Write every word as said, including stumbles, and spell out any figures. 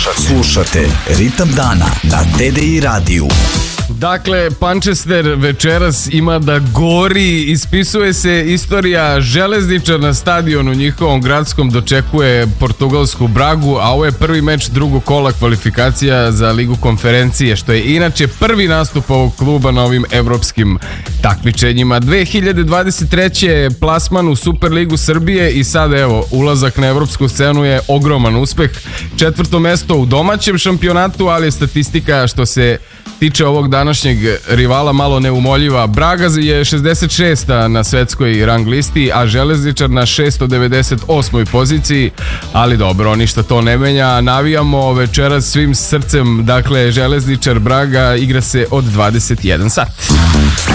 Slušate Ritam dana na T D I radiju. Dakle, Manchester večeras ima da gori, ispisuje se istorija. Železničar na stadionu njihovom gradskom dočekuje portugalsku Bragu, a ovo je prvi meč drugog kola kvalifikacija za Ligu konferencije, što je inače prvi nastup ovog kluba na ovim evropskim takmičenjima. dve hiljade dvadeset treće plasman u Superligu Srbije i sad evo, ulazak na evropsku scenu je ogroman uspeh. Četvrto mesto u domaćem šampionatu, ali je statistika što se tiče ovog današnjeg rivala malo neumoljiva. Braga je šezdeset šesta na svetskoj rang listi, a Železničar na šesto devedeset osmoj poziciji, ali dobro, ništa to ne menja. Navijamo večeras svim srcem, dakle Železničar Braga igra se od dvadeset jedan sat.